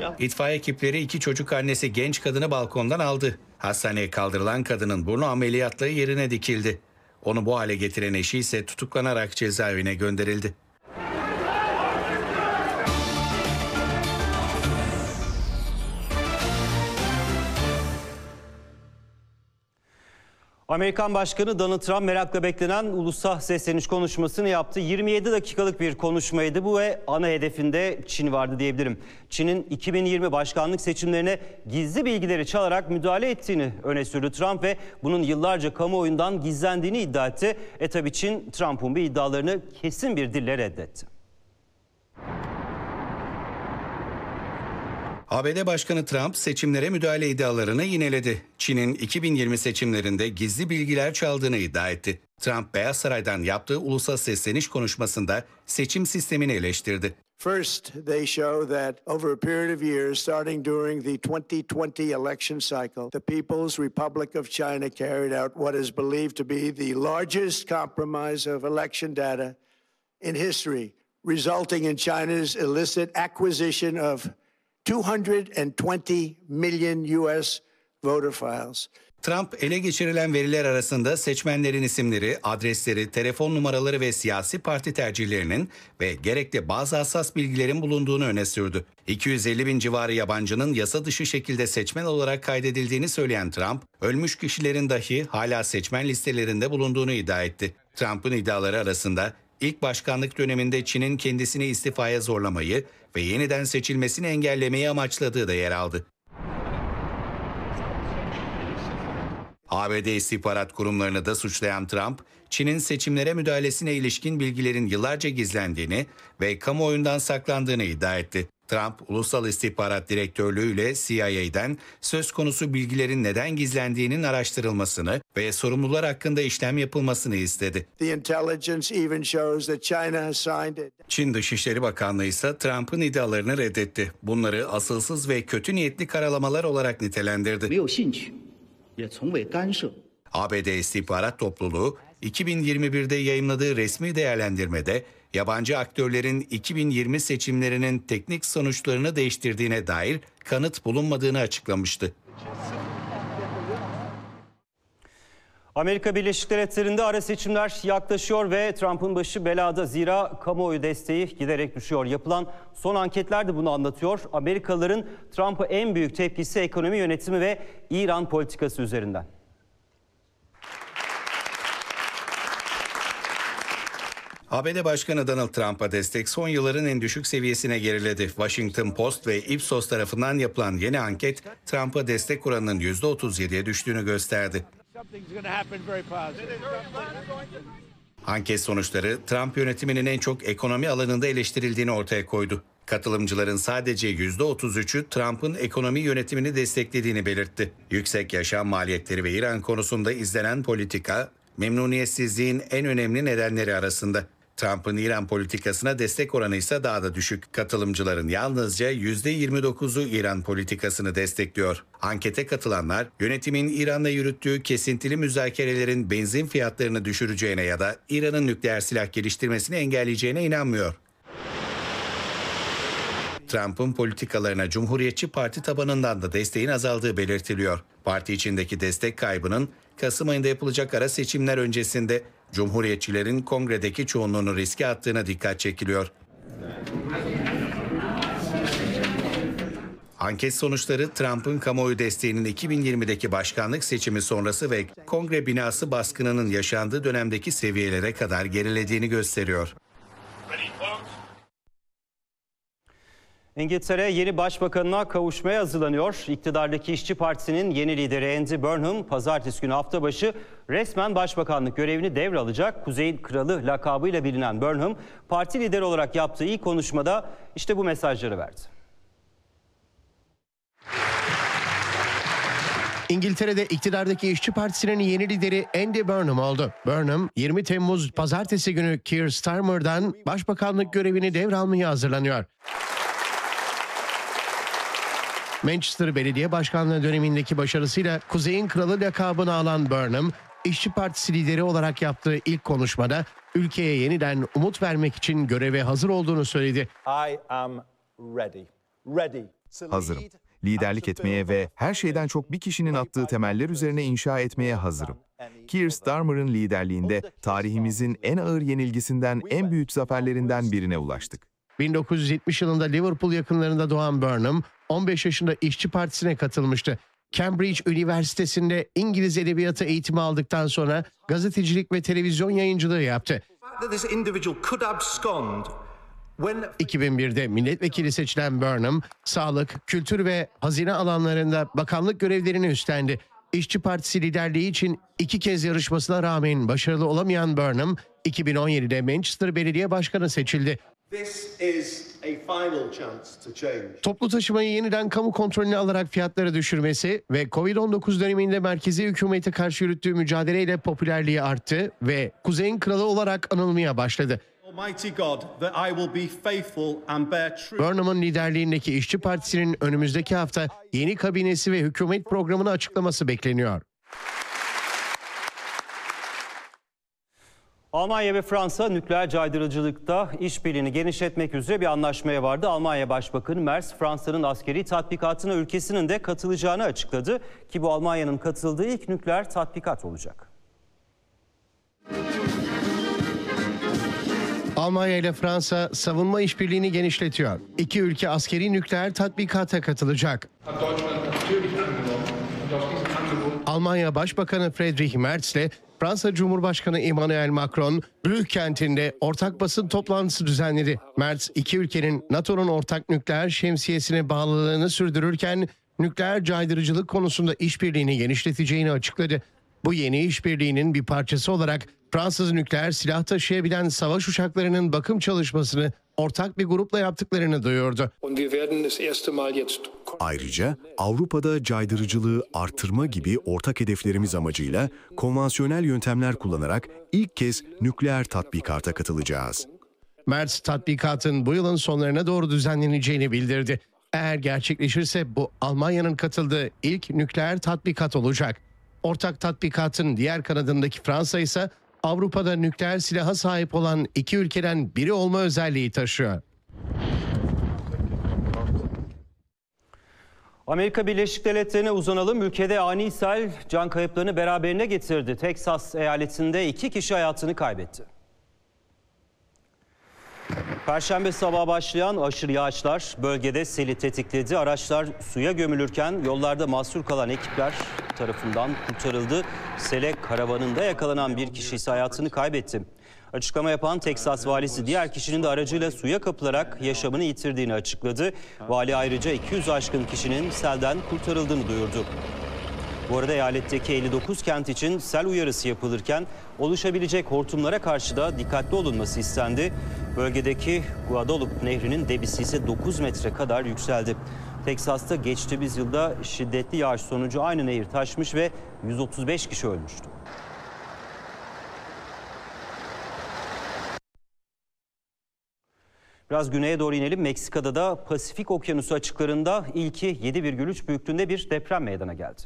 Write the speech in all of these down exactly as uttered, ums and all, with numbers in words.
İtfaiye ekipleri iki çocuk annesi genç kadını balkondan aldı. Hastaneye kaldırılan kadının burnu ameliyatla yerine dikildi. Onu bu hale getiren eşi ise tutuklanarak cezaevine gönderildi. Amerikan Başkanı Donald Trump merakla beklenen ulusal sesleniş konuşmasını yaptı. yirmi yedi dakikalık bir konuşmaydı bu ve ana hedefinde Çin vardı diyebilirim. Çin'in iki bin yirmi başkanlık seçimlerine gizli bilgileri çalarak müdahale ettiğini öne sürdü Trump ve bunun yıllarca kamuoyundan gizlendiğini iddia etti. E tabi Çin Trump'un bir iddialarını kesin bir dille reddetti. A B D Başkanı Trump seçimlere müdahale iddialarını yineledi. Çin'in iki bin yirmi seçimlerinde gizli bilgiler çaldığını iddia etti. Trump, Beyaz Saray'dan yaptığı ulusal sesleniş konuşmasında seçim sistemini eleştirdi. First, they show that over a period of years, starting during the twenty twenty election cycle, the People's Republic of China carried out what is believed to be the largest compromise of election data in history, resulting in China's illicit acquisition of two hundred twenty million U S voter files. Trump, ele geçirilen veriler arasında seçmenlerin isimleri, adresleri, telefon numaraları ve siyasi parti tercihlerinin ve gerekli bazı hassas bilgilerin bulunduğunu öne sürdü. iki yüz elli bin civarı yabancının yasa dışı şekilde seçmen olarak kaydedildiğini söyleyen Trump, ölmüş kişilerin dahi hala seçmen listelerinde bulunduğunu iddia etti. Trump'ın iddiaları arasında İlk başkanlık döneminde Çin'in kendisini istifaya zorlamayı ve yeniden seçilmesini engellemeyi amaçladığı da yer aldı. A B D istihbarat kurumlarını da suçlayan Trump, Çin'in seçimlere müdahalesine ilişkin bilgilerin yıllarca gizlendiğini ve kamuoyundan saklandığını iddia etti. Trump, Ulusal İstihbarat Direktörlüğü ile C I A'den söz konusu bilgilerin neden gizlendiğinin araştırılmasını ve sorumlular hakkında işlem yapılmasını istedi. Çin Dışişleri Bakanlığı ise Trump'ın iddialarını reddetti. Bunları asılsız ve kötü niyetli karalamalar olarak nitelendirdi. A B D İstihbarat Topluluğu, iki bin yirmi birde yayımladığı resmi değerlendirmede yabancı aktörlerin iki bin yirmi seçimlerinin teknik sonuçlarını değiştirdiğine dair kanıt bulunmadığını açıklamıştı. Amerika Birleşik Devletleri'nde ara seçimler yaklaşıyor ve Trump'ın başı belada, zira kamuoyu desteği giderek düşüyor. Yapılan son anketler de bunu anlatıyor. Amerikalıların Trump'a en büyük tepkisi ekonomi yönetimi ve İran politikası üzerinden. A B D Başkanı Donald Trump'a destek son yılların en düşük seviyesine geriledi. Washington Post ve Ipsos tarafından yapılan yeni anket, Trump'a destek oranının yüzde otuz yediye düştüğünü gösterdi. Anket sonuçları, Trump yönetiminin en çok ekonomi alanında eleştirildiğini ortaya koydu. Katılımcıların sadece yüzde otuz üçü Trump'ın ekonomi yönetimini desteklediğini belirtti. Yüksek yaşam maliyetleri ve İran konusunda izlenen politika, memnuniyetsizliğin en önemli nedenleri arasında. Trump'ın İran politikasına destek oranı ise daha da düşük. Katılımcıların yalnızca yüzde yirmi dokuzu İran politikasını destekliyor. Ankete katılanlar, yönetimin İran'la yürüttüğü kesintili müzakerelerin benzin fiyatlarını düşüreceğine ya da İran'ın nükleer silah geliştirmesini engelleyeceğine inanmıyor. Trump'ın politikalarına Cumhuriyetçi Parti tabanından da desteğin azaldığı belirtiliyor. Parti içindeki destek kaybının Kasım ayında yapılacak ara seçimler öncesinde Cumhuriyetçilerin kongredeki çoğunluğunu riske attığına dikkat çekiliyor. Anket sonuçları Trump'ın kamuoyu desteğinin iki bin yirmideki başkanlık seçimi sonrası ve kongre binası baskınının yaşandığı dönemdeki seviyelere kadar gerilediğini gösteriyor. İngiltere yeni başbakanına kavuşmaya hazırlanıyor. İktidardaki İşçi Partisi'nin yeni lideri Andy Burnham pazartesi günü hafta başı resmen başbakanlık görevini devralacak. Kuzey'in kralı lakabıyla bilinen Burnham, parti lideri olarak yaptığı ilk konuşmada işte bu mesajları verdi. İngiltere'de iktidardaki İşçi Partisi'nin yeni lideri Andy Burnham oldu. Burnham, yirmi Temmuz pazartesi günü Keir Starmer'dan başbakanlık görevini devralmaya hazırlanıyor. Manchester Belediye Başkanlığı dönemindeki başarısıyla Kuzey'in kralı lakabını alan Burnham, İşçi Partisi lideri olarak yaptığı ilk konuşmada ülkeye yeniden umut vermek için göreve hazır olduğunu söyledi. I am ready. Ready Hazırım. Liderlik etmeye ve her şeyden çok bir kişinin attığı temeller üzerine inşa etmeye hazırım. Keir Starmer'ın liderliğinde tarihimizin en ağır yenilgisinden en büyük zaferlerinden birine ulaştık. bin dokuz yüz yetmiş yılında Liverpool yakınlarında doğan Burnham, on beş yaşında İşçi Partisi'ne katılmıştı. Cambridge Üniversitesi'nde İngiliz edebiyatı eğitimi aldıktan sonra gazetecilik ve televizyon yayıncılığı yaptı. iki bin birde milletvekili seçilen Burnham, sağlık, kültür ve hazine alanlarında bakanlık görevlerini üstlendi. İşçi Partisi liderliği için iki kez yarışmasına rağmen başarılı olamayan Burnham, iki bin on yedide Manchester Belediye Başkanı seçildi. Toplu taşımayı yeniden kamu kontrolüne alarak fiyatları düşürmesi ve Covid on dokuz döneminde merkezi hükümete karşı yürüttüğü mücadeleyle popülerliği arttı ve Kuzey'in kralı olarak anılmaya başladı. Burnham'ın liderliğindeki İşçi Partisi'nin önümüzdeki hafta yeni kabinesi ve hükümet programını açıklaması bekleniyor. Almanya ve Fransa nükleer caydırıcılıkta işbirliğini genişletmek üzere bir anlaşmaya vardı. Almanya Başbakanı Merz, Fransa'nın askeri tatbikatına ülkesinin de katılacağını açıkladı ki bu Almanya'nın katıldığı ilk nükleer tatbikat olacak. Almanya ile Fransa savunma işbirliğini genişletiyor. İki ülke askeri nükleer tatbikata katılacak. Almanya Başbakanı Friedrich Merz ile Fransa Cumhurbaşkanı Emmanuel Macron, Brühl kentinde ortak basın toplantısı düzenledi. Merz, iki ülkenin NATO'nun ortak nükleer şemsiyesine bağlılığını sürdürürken nükleer caydırıcılık konusunda işbirliğini genişleteceğini açıkladı. Bu yeni işbirliğinin bir parçası olarak Fransız nükleer silah taşıyabilen savaş uçaklarının bakım çalışmasını ortak bir grupla yaptıklarını duyurdu. Ayrıca Avrupa'da caydırıcılığı artırma gibi ortak hedeflerimiz amacıyla konvansiyonel yöntemler kullanarak ilk kez nükleer tatbikata katılacağız. Merz, tatbikatın bu yılın sonlarına doğru düzenleneceğini bildirdi. Eğer gerçekleşirse bu Almanya'nın katıldığı ilk nükleer tatbikat olacak. Ortak tatbikatın diğer kanadındaki Fransa ise Avrupa'da nükleer silaha sahip olan iki ülkeden biri olma özelliği taşıyor. Amerika Birleşik Devletleri'ne uzanalım. Ülkede ani sel can kayıplarını beraberine getirdi. Teksas eyaletinde iki kişi hayatını kaybetti. Perşembe sabahı başlayan aşırı yağışlar bölgede seli tetikledi. Araçlar suya gömülürken yollarda mahsur kalan ekipler tarafından kurtarıldı. Sele karavanında yakalanan bir kişi ise hayatını kaybetti. Açıklama yapan Teksas valisi diğer kişinin de aracıyla suya kapılarak yaşamını yitirdiğini açıkladı. Vali ayrıca iki yüz aşkın kişinin selden kurtarıldığını duyurdu. Bu arada eyaletteki elli dokuz kent için sel uyarısı yapılırken oluşabilecek hortumlara karşı da dikkatli olunması istendi. Bölgedeki Guadalupe Nehri'nin debisi ise dokuz metre kadar yükseldi. Teksas'ta geçtiğimiz yılda şiddetli yağış sonucu aynı nehir taşmış ve yüz otuz beş kişi ölmüştü. Biraz güneye doğru inelim. Meksika'da da Pasifik Okyanusu açıklarında ilki yedi virgül üç büyüklüğünde bir deprem meydana geldi.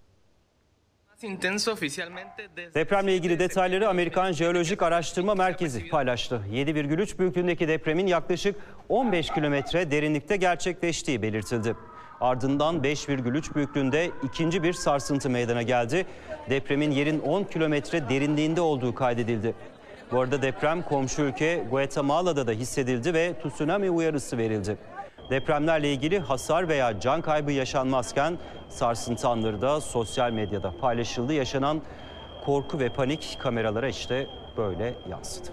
Depremle ilgili detayları Amerikan Jeolojik Araştırma Merkezi paylaştı. yedi virgül üç büyüklüğündeki depremin yaklaşık on beş kilometre derinlikte gerçekleştiği belirtildi. Ardından beş virgül üç büyüklüğünde ikinci bir sarsıntı meydana geldi. Depremin yerin on kilometre derinliğinde olduğu kaydedildi. Bu arada deprem komşu ülke Guatemala'da da hissedildi ve tsunami uyarısı verildi. Depremlerle ilgili hasar veya can kaybı yaşanmazken sarsıntı anları da sosyal medyada paylaşıldı. Yaşanan korku ve panik kameralara işte böyle yansıdı.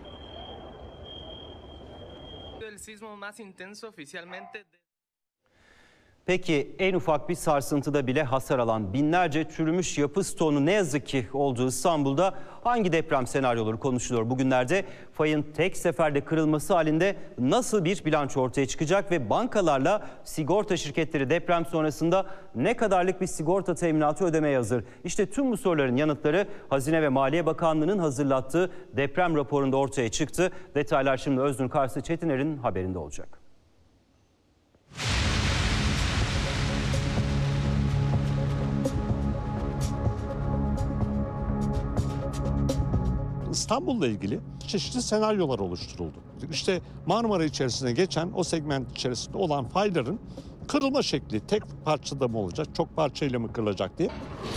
Peki en ufak bir sarsıntıda bile hasar alan binlerce çürümüş yapı stoğunu ne yazık ki olduğu İstanbul'da hangi deprem senaryoları konuşuluyor bugünlerde? Fayın tek seferde kırılması halinde nasıl bir bilanço ortaya çıkacak ve bankalarla sigorta şirketleri deprem sonrasında ne kadarlık bir sigorta teminatı ödemeye hazır? İşte tüm bu soruların yanıtları Hazine ve Maliye Bakanlığı'nın hazırlattığı deprem raporunda ortaya çıktı. Detaylar şimdi Öznur Karslı Çetiner'in haberinde olacak. İstanbul'la ilgili çeşitli senaryolar oluşturuldu. İşte Marmara içerisinde geçen o segment içerisinde olan fayların Kırılma şekli tek parçada mı olacak, çok parçayla mı kırılacak diye.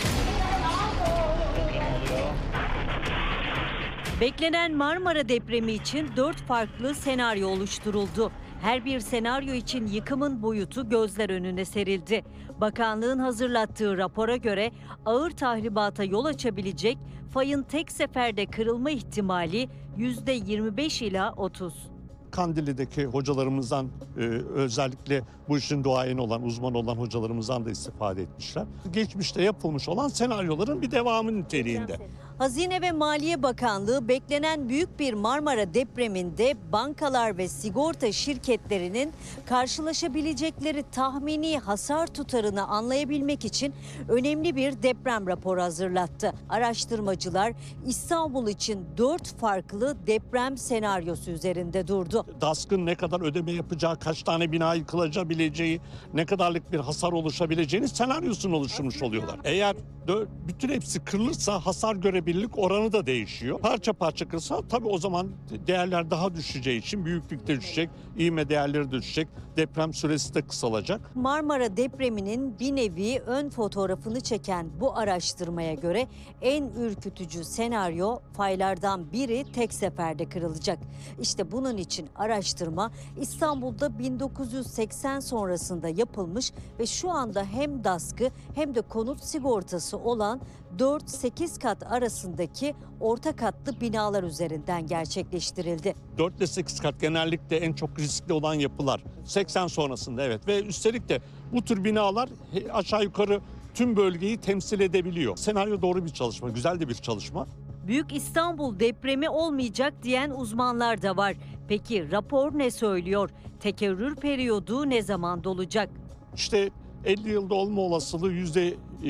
Beklenen Marmara depremi için dört farklı senaryo oluşturuldu. Her bir senaryo için yıkımın boyutu gözler önüne serildi. Bakanlığın hazırlattığı rapora göre ağır tahribata yol açabilecek fayın tek seferde kırılma ihtimali yüzde yirmi beş ila otuz. Kandilli'deki hocalarımızdan e, özellikle bu işin duayeni olan, uzman olan hocalarımızdan da istifade etmişler. Geçmişte yapılmış olan senaryoların bir devamı niteliğinde. Hazine ve Maliye Bakanlığı beklenen büyük bir Marmara depreminde bankalar ve sigorta şirketlerinin karşılaşabilecekleri tahmini hasar tutarını anlayabilmek için önemli bir deprem raporu hazırlattı. Araştırmacılar İstanbul için dört farklı deprem senaryosu üzerinde durdu. DASK'ın ne kadar ödeme yapacağı, kaç tane bina yıkılabileceği, ne kadarlık bir hasar oluşabileceğini senaryosunu oluşturmuş oluyorlar. Eğer bütün hepsi kırılırsa hasar görebilirlik oranı da değişiyor. Parça parça kırılsa tabii o zaman değerler daha düşeceği için büyüklük de düşecek, ivme değerleri de düşecek, deprem süresi de kısalacak. Marmara depreminin bir nevi ön fotoğrafını çeken bu araştırmaya göre en ürkütücü senaryo faylardan biri tek seferde kırılacak. İşte bunun için araştırma İstanbul'da bin dokuz yüz seksen sonrasında yapılmış ve şu anda hem DASK'ı hem de konut sigortası olan dört sekiz kat arasındaki orta katlı binalar üzerinden gerçekleştirildi. dört ile sekiz kat genellikle en çok riskli olan yapılar. seksen sonrasında evet ve üstelik de bu tür binalar aşağı yukarı tüm bölgeyi temsil edebiliyor. Senaryo doğru bir çalışma, güzel de bir çalışma. Büyük İstanbul depremi olmayacak diyen uzmanlar da var. Peki rapor ne söylüyor? Tekerrür periyodu ne zaman dolacak? İşte elli yılda olma olasılığı yüzde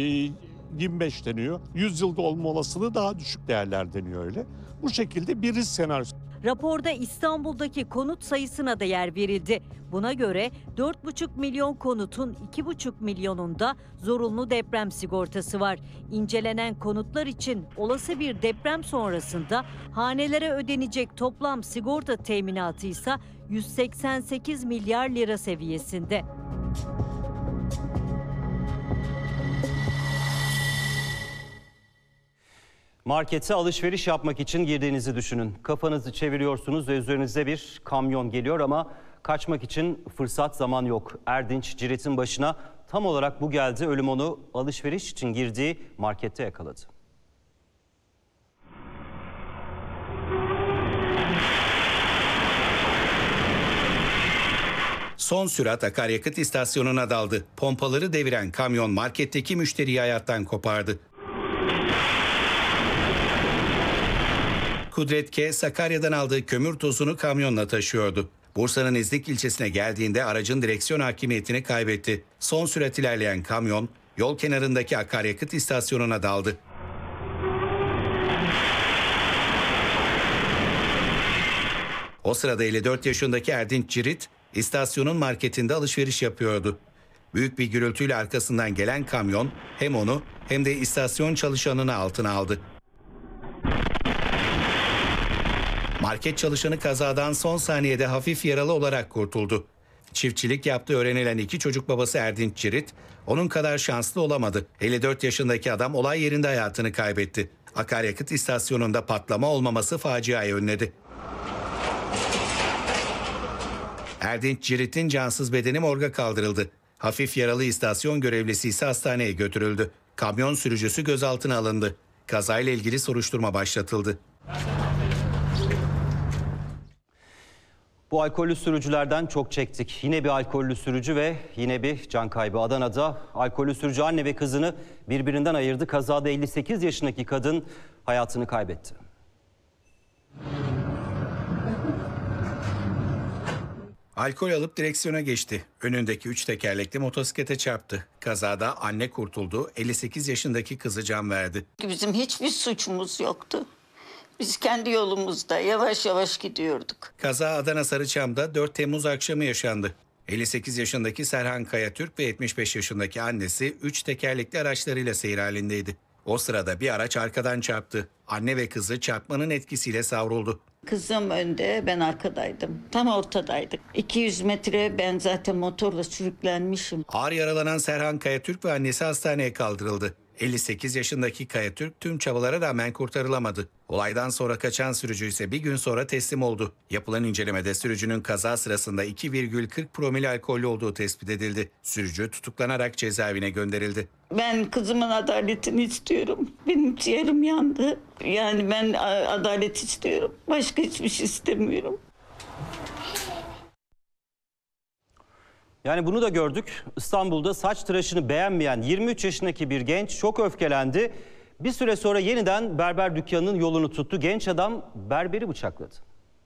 yirmi beş deniyor. yüz yılda olma olasılığı daha düşük değerler deniyor öyle. Bu şekilde bir risk senaryosu. Raporda İstanbul'daki konut sayısına da yer verildi. Buna göre dört buçuk milyon konutun iki buçuk milyonunda zorunlu deprem sigortası var. İncelenen konutlar için olası bir deprem sonrasında hanelere ödenecek toplam sigorta teminatı ise yüz seksen sekiz milyar lira seviyesinde. Markete alışveriş yapmak için girdiğinizi düşünün. Kafanızı çeviriyorsunuz ve üzerinize bir kamyon geliyor ama kaçmak için fırsat zaman yok. Erdinç Cirit'in başına tam olarak bu geldi. Ölüm onu alışveriş için girdiği markette yakaladı. Son sürat akaryakıt istasyonuna daldı. Pompaları deviren kamyon marketteki müşteriyi hayattan kopardı. Kudret K. Sakarya'dan aldığı kömür tozunu kamyonla taşıyordu. Bursa'nın İznik ilçesine geldiğinde aracın direksiyon hakimiyetini kaybetti. Son sürat ilerleyen kamyon yol kenarındaki akaryakıt istasyonuna daldı. O sırada elli dört yaşındaki Erdinç Cirit istasyonun marketinde alışveriş yapıyordu. Büyük bir gürültüyle arkasından gelen kamyon hem onu hem de istasyon çalışanını altına aldı. Market çalışanı kazadan son saniyede hafif yaralı olarak kurtuldu. Çiftçilik yaptığı öğrenilen iki çocuk babası Erdinç Cirit, onun kadar şanslı olamadı. elli dört yaşındaki adam olay yerinde hayatını kaybetti. Akaryakıt istasyonunda patlama olmaması faciayı önledi. Erdinç Cirit'in cansız bedeni morga kaldırıldı. Hafif yaralı istasyon görevlisi ise hastaneye götürüldü. Kamyon sürücüsü gözaltına alındı. Kazayla ilgili soruşturma başlatıldı. Bu alkollü sürücülerden çok çektik. Yine bir alkollü sürücü ve yine bir can kaybı. Adana'da alkollü sürücü anne ve kızını birbirinden ayırdı. Kazada elli sekiz yaşındaki kadın hayatını kaybetti. Alkol alıp direksiyona geçti. Önündeki üç tekerlekli motosiklete çarptı. Kazada anne kurtuldu, elli sekiz yaşındaki kızı can verdi. Bizim hiçbir suçumuz yoktu. Biz kendi yolumuzda yavaş yavaş gidiyorduk. Kaza Adana Sarıçam'da dört Temmuz akşamı yaşandı. elli sekiz yaşındaki Serhan Kayatürk ve yetmiş beş yaşındaki annesi üç tekerlekli araçlarıyla seyir halindeydi. O sırada bir araç arkadan çarptı. Anne ve kızı çarpmanın etkisiyle savruldu. Kızım önde, ben arkadaydım. Tam ortadaydık. iki yüz metre ben zaten motorla sürüklenmişim. Ağır yaralanan Serhan Kayatürk ve annesi hastaneye kaldırıldı. elli sekiz yaşındaki Kayatürk tüm çabalara rağmen kurtarılamadı. Olaydan sonra kaçan sürücü ise bir gün sonra teslim oldu. Yapılan incelemede sürücünün kaza sırasında iki virgül kırk promil alkollü olduğu tespit edildi. Sürücü tutuklanarak cezaevine gönderildi. Ben kızımın adaletini istiyorum. Benim ciğerim yandı. Yani ben adalet istiyorum. Başka hiçbir şey istemiyorum. Yani bunu da gördük. İstanbul'da saç tıraşını beğenmeyen yirmi üç yaşındaki bir genç çok öfkelendi. Bir süre sonra yeniden berber dükkanının yolunu tuttu. Genç adam berberi bıçakladı.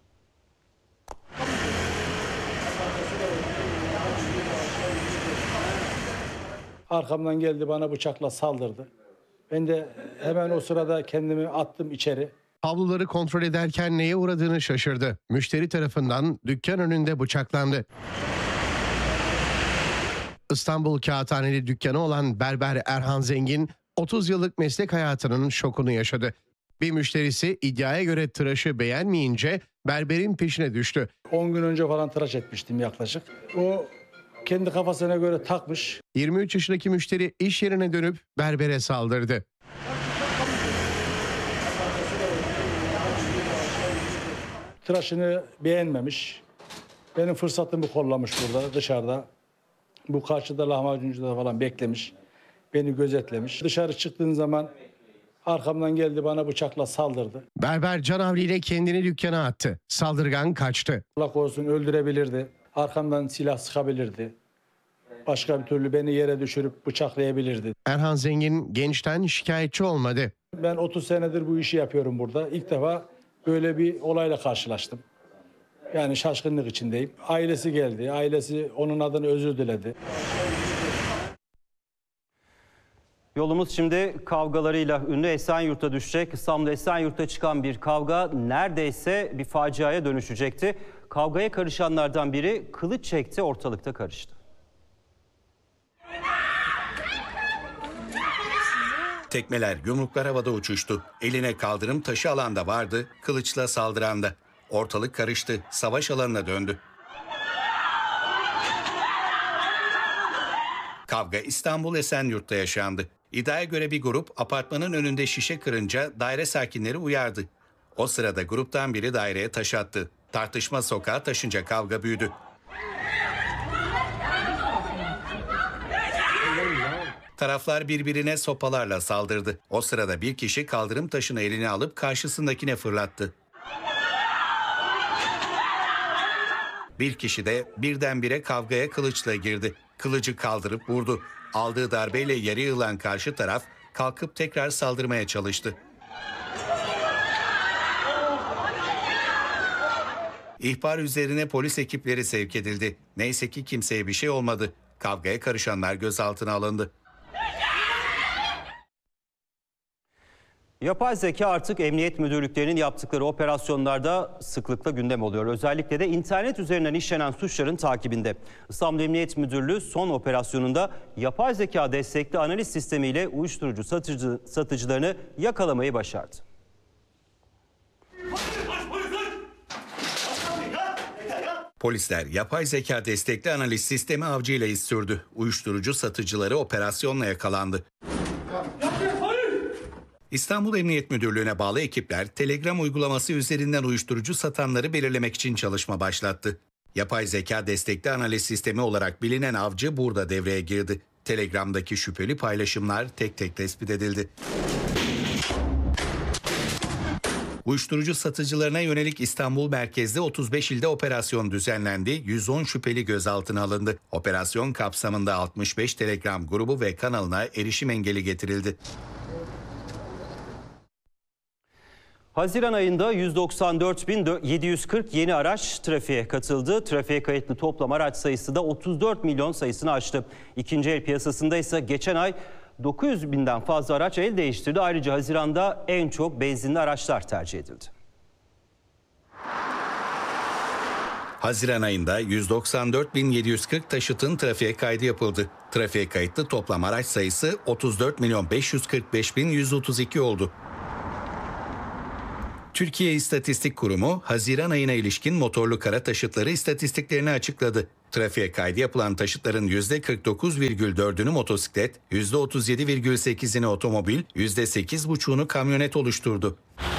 Arkamdan geldi, bana bıçakla saldırdı. Ben de hemen o sırada kendimi attım içeri. Havluları kontrol ederken neye uğradığını şaşırdı. Müşteri tarafından dükkan önünde bıçaklandı. İstanbul Kağıthaneli dükkanı olan berber Erhan Zengin otuz yıllık meslek hayatının şokunu yaşadı. Bir müşterisi iddiaya göre tıraşı beğenmeyince berberin peşine düştü. on gün önce falan tıraş etmiştim yaklaşık. O kendi kafasına göre takmış. yirmi üç yaşındaki müşteri iş yerine dönüp berbere saldırdı. Tıraşını beğenmemiş. Benim fırsatımı kollamış burada dışarıda. Bu karşıda lahmacuncuda falan beklemiş. Beni gözetlemiş. Dışarı çıktığın zaman arkamdan geldi, bana bıçakla saldırdı. Berber canavliyle kendini dükkana attı. Saldırgan kaçtı. Allah korusun öldürebilirdi. Arkamdan silah sıkabilirdi. Başka bir türlü beni yere düşürüp bıçaklayabilirdi. Erhan Zengin gençten şikayetçi olmadı. Ben otuz senedir bu işi yapıyorum burada. İlk defa böyle bir olayla karşılaştım. Yani şaşkınlık içindeyim. Ailesi geldi. Ailesi onun adına özür diledi. Yolumuz şimdi kavgalarıyla ünlü Esenyurt'a düşecek. İstanbul'da Esenyurt'ta çıkan bir kavga neredeyse bir faciaya dönüşecekti. Kavgaya karışanlardan biri kılıç çekti, ortalıkta karıştı. Tekmeler, yumruklar havada uçuştu. Eline kaldırım taşı alan da vardı, kılıçla saldıran da. Ortalık karıştı, savaş alanına döndü. Kavga İstanbul Esenyurt'ta yaşandı. İddiaya göre bir grup apartmanın önünde şişe kırınca daire sakinleri uyardı. O sırada gruptan biri daireye taş attı. Tartışma sokağa taşınca kavga büyüdü. Taraflar birbirine sopalarla saldırdı. O sırada bir kişi kaldırım taşını eline alıp karşısındakine fırlattı. Bir kişi de birdenbire kavgaya kılıçla girdi. Kılıcı kaldırıp vurdu. Aldığı darbeyle yere yığılan karşı taraf kalkıp tekrar saldırmaya çalıştı. İhbar üzerine polis ekipleri sevk edildi. Neyse ki kimseye bir şey olmadı. Kavgaya karışanlar gözaltına alındı. Yapay zeka artık emniyet müdürlüklerinin yaptıkları operasyonlarda sıklıkla gündem oluyor. Özellikle de internet üzerinden işlenen suçların takibinde. İstanbul Emniyet Müdürlüğü son operasyonunda yapay zeka destekli analiz sistemiyle uyuşturucu satıcı, satıcılarını yakalamayı başardı. Polisler yapay zeka destekli analiz sistemi avcıyla iz sürdü. Uyuşturucu satıcıları operasyonla yakalandı. İstanbul Emniyet Müdürlüğü'ne bağlı ekipler Telegram uygulaması üzerinden uyuşturucu satanları belirlemek için çalışma başlattı. Yapay zeka destekli analiz sistemi olarak bilinen avcı burada devreye girdi. Telegram'daki şüpheli paylaşımlar tek tek tespit edildi. Uyuşturucu satıcılarına yönelik İstanbul merkezde otuz beş ilde operasyon düzenlendi, yüz on şüpheli gözaltına alındı. Operasyon kapsamında altmış beş Telegram grubu ve kanalına erişim engeli getirildi. Haziran ayında yüz doksan dört bin yedi yüz kırk yeni araç trafiğe katıldı. Trafiğe kayıtlı toplam araç sayısı da otuz dört milyon sayısını aştı. İkinci el piyasasında ise geçen ay dokuz yüz binden fazla araç el değiştirdi. Ayrıca Haziran'da en çok benzinli araçlar tercih edildi. Haziran ayında yüz doksan dört bin yedi yüz kırk taşıtın trafiğe kaydı yapıldı. Trafiğe kayıtlı toplam araç sayısı otuz dört milyon beş yüz kırk beş bin yüz otuz iki oldu. Türkiye İstatistik Kurumu, Haziran ayına ilişkin motorlu kara taşıtları istatistiklerini açıkladı. Trafiğe kaydı yapılan taşıtların yüzde kırk dokuz virgül dördünü motosiklet, yüzde otuz yedi virgül sekizini otomobil, yüzde sekiz virgül beşini kamyonet oluşturdu.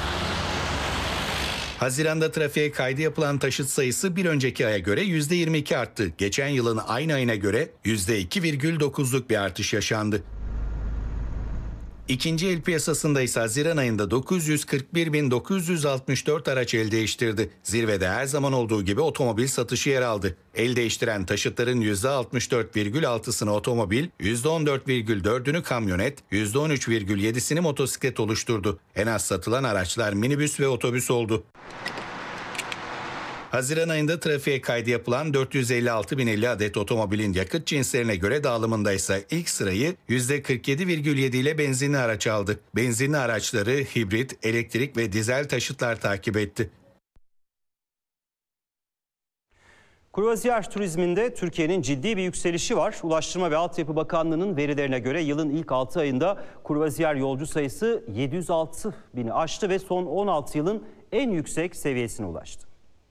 Haziran'da trafiğe kaydı yapılan taşıt sayısı bir önceki aya göre yüzde yirmi iki arttı. Geçen yılın aynı ayına göre yüzde iki virgül dokuzluk bir artış yaşandı. İkinci el piyasasında ise Haziran ayında dokuz yüz kırk bir bin dokuz yüz altmış dört araç el değiştirdi. Zirvede her zaman olduğu gibi otomobil satışı yer aldı. El değiştiren taşıtların yüzde altmış dört virgül altısını otomobil, yüzde on dört virgül dördünü kamyonet, yüzde on üç virgül yedisini motosiklet oluşturdu. En az satılan araçlar minibüs ve otobüs oldu. Haziran ayında trafiğe kaydı yapılan dört yüz elli altı bin elli adet otomobilin yakıt cinslerine göre dağılımında ise ilk sırayı yüzde kırk yedi virgül yedi ile benzinli araç aldı. Benzinli araçları hibrit, elektrik ve dizel taşıtlar takip etti. Kruvaziyer turizminde Türkiye'nin ciddi bir yükselişi var. Ulaştırma ve Altyapı Bakanlığı'nın verilerine göre yılın ilk altı ayında kruvaziyer yolcu sayısı yedi yüz altı bini aştı ve son on altı yılın en yüksek seviyesine ulaştı.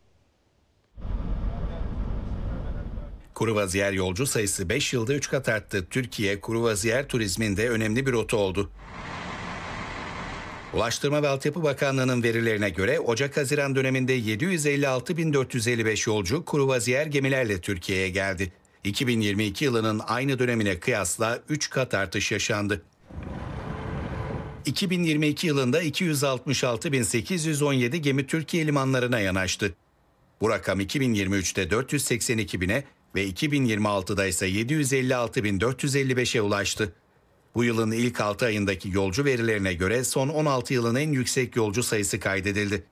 Kruvaziyer yolcu sayısı beş yılda üç kat arttı. Türkiye, kruvaziyer turizminde önemli bir rota oldu. Ulaştırma ve Altyapı Bakanlığı'nın verilerine göre Ocak-Haziran döneminde yedi yüz elli altı bin dört yüz elli beş yolcu kruvaziyer gemilerle Türkiye'ye geldi. iki bin yirmi iki yılının aynı dönemine kıyasla üç kat artış yaşandı. iki bin yirmi iki yılında iki yüz altmış altı bin sekiz yüz on yedi gemi Türkiye limanlarına yanaştı. Bu rakam iki bin yirmi üçte dört yüz seksen iki bine ve iki bin yirmi altıda ise yedi yüz elli altı bin dört yüz elli beşe ulaştı. Bu yılın ilk altı ayındaki yolcu verilerine göre son on altı yılın en yüksek yolcu sayısı kaydedildi.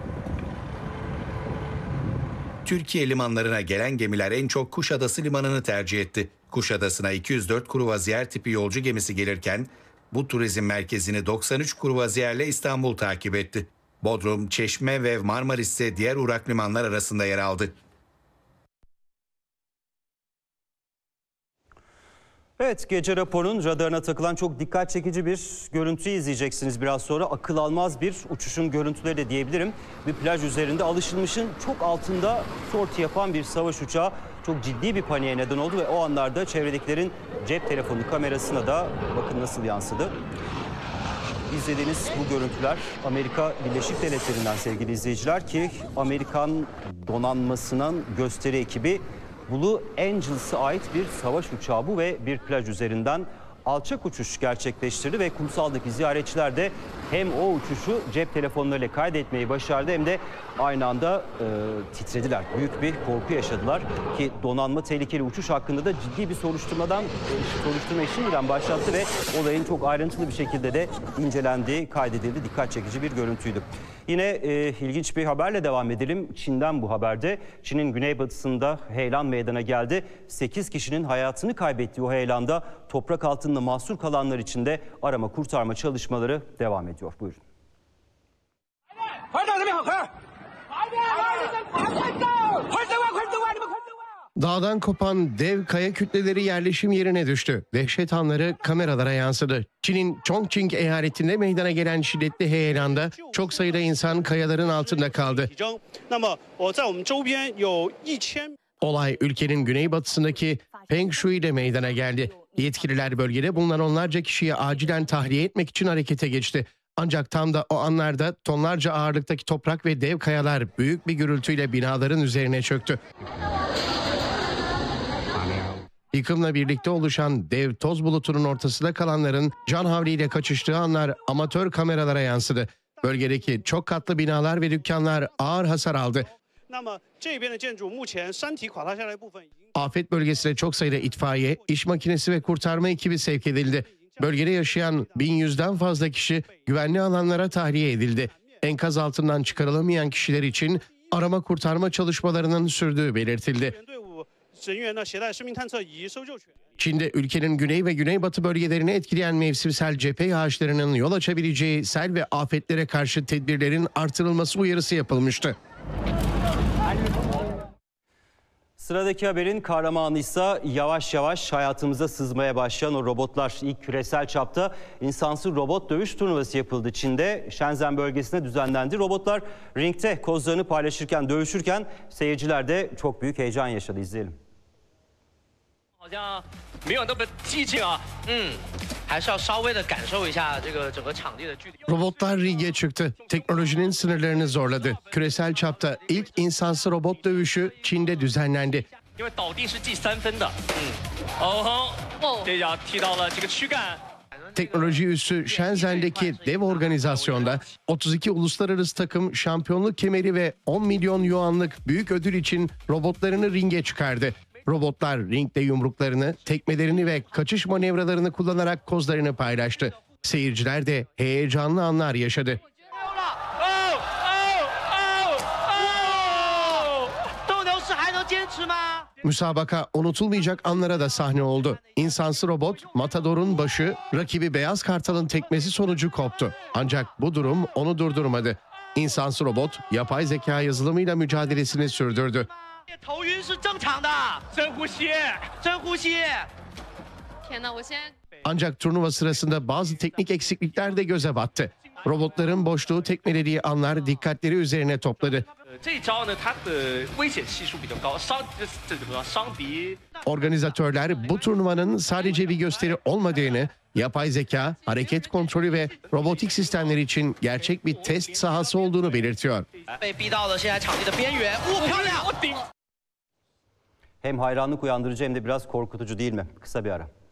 Türkiye limanlarına gelen gemiler en çok Kuşadası Limanı'nı tercih etti. Kuşadası'na iki yüz dört kruvaziyer tipi yolcu gemisi gelirken bu turizm merkezini doksan üç kruvaziyerle İstanbul takip etti. Bodrum, Çeşme ve Marmaris ise diğer uğrak limanlar arasında yer aldı. Evet, gece raporunun radarına takılan çok dikkat çekici bir görüntüyü izleyeceksiniz biraz sonra. Akıl almaz bir uçuşun görüntüleri de diyebilirim. Bir plaj üzerinde alışılmışın çok altında sorti yapan bir savaş uçağı çok ciddi bir paniğe neden oldu ve o anlarda çevredekilerin cep telefonu kamerasına da bakın nasıl yansıdı. İzlediğiniz bu görüntüler Amerika Birleşik Devletleri'nden sevgili izleyiciler ki Amerikan donanmasının gösteri ekibi Blue Angels'a ait bir savaş uçağı bu ve bir plaj üzerinden alçak uçuş gerçekleştirdi ve kumsaldaki ziyaretçiler de hem o uçuşu cep telefonlarıyla kaydetmeyi başardı hem de aynı anda e, titrediler. Büyük bir korku yaşadılar ki donanma tehlikeli uçuş hakkında da ciddi bir soruşturmadan e, soruşturma şimdiden başlattı ve olayın çok ayrıntılı bir şekilde de incelendiği, kaydedildi. Dikkat çekici bir görüntüydü. Yine e, ilginç bir haberle devam edelim. Çin'den bu haberde. Çin'in güneybatısında heyelan meydana geldi. sekiz kişinin hayatını kaybettiği o heyelanda toprak altında mahsur kalanlar için de arama kurtarma çalışmaları devam ediyor. Buyurun. Dağdan kopan dev kaya kütleleri yerleşim yerine düştü. Dehşet anları kameralara yansıdı. Çin'in Chongqing eyaletinde meydana gelen şiddetli heyelanda çok sayıda insan kayaların altında kaldı. Olay ülkenin güneybatısındaki Feng Shui'de meydana geldi. Yetkililer bölgede bulunan onlarca kişiyi acilen tahliye etmek için harekete geçti. Ancak tam da o anlarda tonlarca ağırlıktaki toprak ve dev kayalar büyük bir gürültüyle binaların üzerine çöktü. Yıkımla birlikte oluşan dev toz bulutunun ortasında kalanların can havliyle kaçıştığı anlar amatör kameralara yansıdı. Bölgedeki çok katlı binalar ve dükkanlar ağır hasar aldı. Afet bölgesine çok sayıda itfaiye, iş makinesi ve kurtarma ekibi sevk edildi. Bölgede yaşayan bin yüzden fazla kişi güvenli alanlara tahliye edildi. Enkaz altından çıkarılamayan kişiler için arama kurtarma çalışmalarının sürdüğü belirtildi. Çin'de ülkenin güney ve güneybatı bölgelerini etkileyen mevsimsel cephe yağışlarının yol açabileceği sel ve afetlere karşı tedbirlerin artırılması uyarısı yapılmıştı. Sıradaki haberin kahramanı ise yavaş yavaş hayatımıza sızmaya başlayan o robotlar. İlk küresel çapta insansız robot dövüş turnuvası yapıldı Çin'de. Shenzhen bölgesinde düzenlendi. Robotlar ringte kozlarını paylaşırken, dövüşürken seyirciler de çok büyük heyecan yaşadı. İzleyelim. Robotlar ringe çıktı. Teknolojinin sınırlarını zorladı. Küresel çapta ilk insansız robot dövüşü Çin'de düzenlendi. Teknoloji üssü Shenzhen'deki dev organizasyonda otuz iki uluslararası takım şampiyonluk kemeri ve on milyon yuanlık büyük ödül için robotlarını ringe çıkardı. Robotlar ringde yumruklarını, tekmelerini ve kaçış manevralarını kullanarak kozlarını paylaştı. Seyirciler de heyecanlı anlar yaşadı. Müsabaka unutulmayacak anlara da sahne oldu. İnsansı robot Matador'un başı rakibi Beyaz Kartal'ın tekmesi sonucu koptu. Ancak bu durum onu durdurmadı. İnsansı robot yapay zeka yazılımıyla mücadelesini sürdürdü. Ancak turnuva sırasında bazı teknik eksiklikler de göze battı. Robotların boşluğu tekmelediği anlar dikkatleri üzerine topladı. Organizatörler bu turnuvanın sadece bir gösteri olmadığını, yapay zeka, hareket kontrolü ve robotik sistemler için gerçek bir test sahası olduğunu belirtiyor. Hem hayranlık uyandırıcı hem de biraz korkutucu değil mi? Kısa bir ara.